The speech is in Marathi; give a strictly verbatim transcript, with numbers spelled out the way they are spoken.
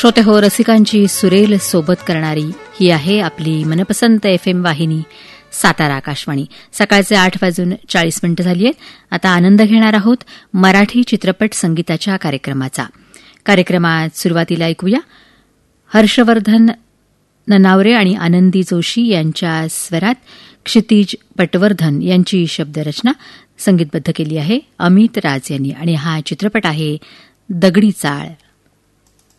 श्रोते हो, रसिकांची सुरेल सोबत करणारी ही आहे आपली मनपसंत एफएम वाहिनी सातारा आकाशवाणी. सकाळचे आठ वाजून चाळीस मिनिटं झाली आहेत. आता आनंद घेणार आहोत मराठी चित्रपट संगीताच्या कार्यक्रमाचा. कार्यक्रमात सुरुवातीला ऐकूया हर्षवर्धन ननावरे आणि आनंदी जोशी यांच्या स्वरात क्षितिज पटवर्धन यांची शब्दरचना संगीतबद्ध केली आहे अमित राज यांनी. आणि हा चित्रपट आहे दगडी चाळ.